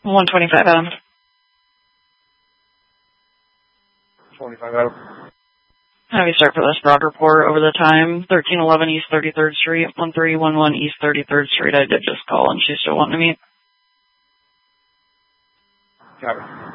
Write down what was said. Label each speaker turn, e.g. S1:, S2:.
S1: 125 Adam.
S2: 25 Adam.
S1: Have you start for this broad report over the time. 1311 East 33rd Street, 1311 East 33rd Street. I did just call and she's still wanting to meet.
S2: Got it.